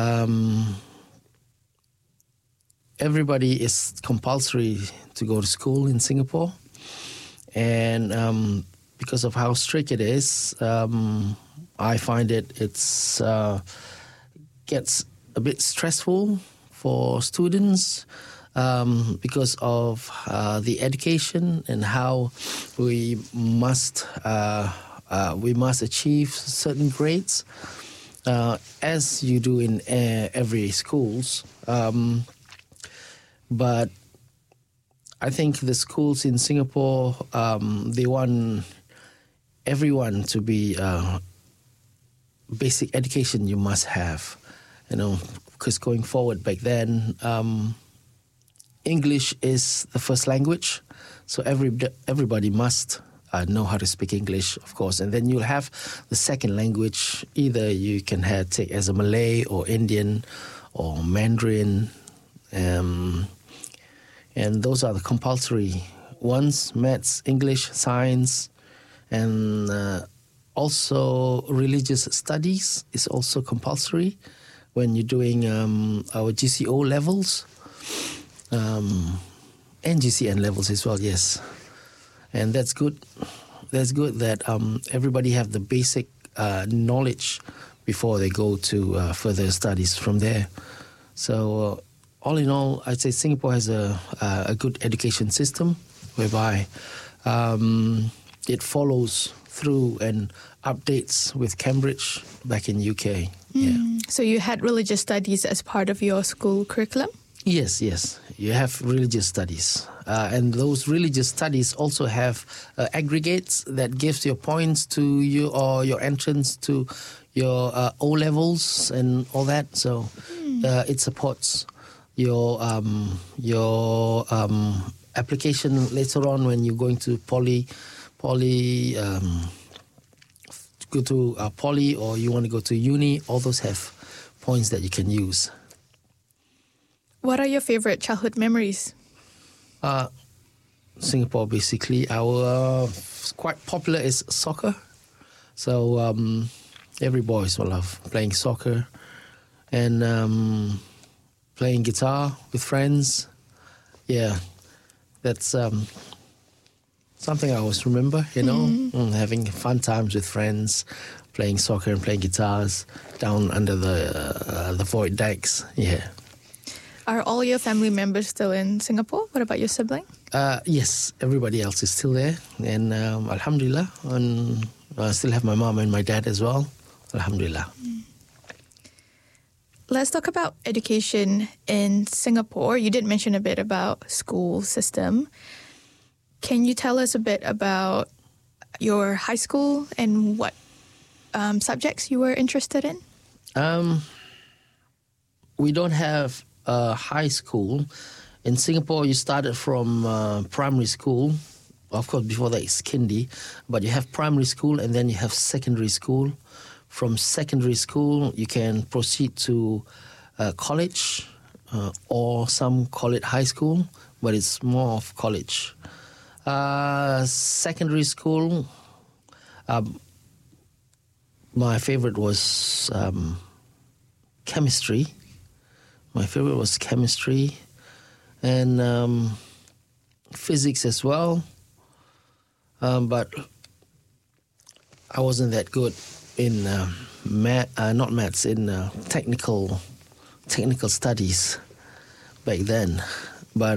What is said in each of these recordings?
everybody is compulsory to go to school in Singapore. And because of how strict it is, I find it's gets a bit stressful for students because of the education and how we must achieve certain grades, as you do in every schools. But I think the schools in Singapore, they want everyone to be basic education you must have, because going forward back then, English is the first language, so everybody must know how to speak English, of course. And then you'll have the second language. Either you can take as a Malay or Indian or Mandarin, and those are the compulsory ones: maths, English, science, and also religious studies is also compulsory when you're doing our GCO levels. And GCN levels as well, yes. And that's good. That's good that everybody have the basic knowledge before they go to further studies from there. So all in all, I'd say Singapore has a good education system whereby it follows through and updates with Cambridge back in UK. Yeah. So you had religious studies as part of your school curriculum? Yes. You have religious studies. And those religious studies also have aggregates that gives your points to you or your entrance to your O-levels and all that. So it supports your application later on when you're going to poly, go to poly, or you want to go to uni. All those have points that you can use. What are your favorite childhood memories? Singapore, basically. Our quite popular is soccer. So every boy will love playing soccer and playing guitar with friends. Yeah, that's something I always remember, having fun times with friends, playing soccer and playing guitars down under the void decks. Yeah. Are all your family members still in Singapore? What about your sibling? Yes, everybody else is still there. And alhamdulillah, and I still have my mom and my dad as well. Alhamdulillah. Let's talk about education in Singapore. You did mention a bit about school system. Can you tell us a bit about your high school and what subjects you were interested in? We don't have a high school. In Singapore, you started from primary school. Of course, before that it's kindy. But you have primary school and then you have secondary school. From secondary school, you can proceed to college, or some call it high school, but it's more of college. Secondary school, my favorite was chemistry. My favorite was chemistry and physics as well. But I wasn't that good in not maths, in technical studies back then. But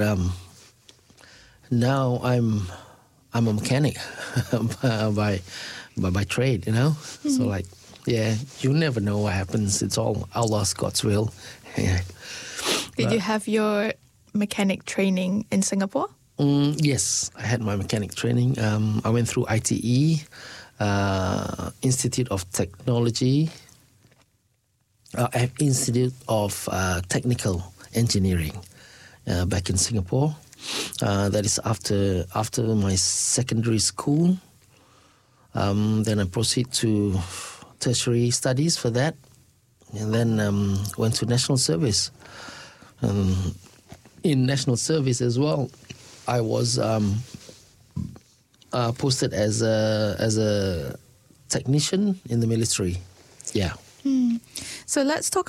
now I'm a mechanic by trade, Mm-hmm. So you never know what happens. It's all Allah's God's will. Yeah. Did you have your mechanic training in Singapore? Yes, I had my mechanic training. I went through ITE, Institute of Technology, Institute of Technical Engineering back in Singapore. That is after my secondary school. Then I proceed to tertiary studies for that. And then went to national service. In national service as well, I was posted as a technician in the military. Yeah. So let's talk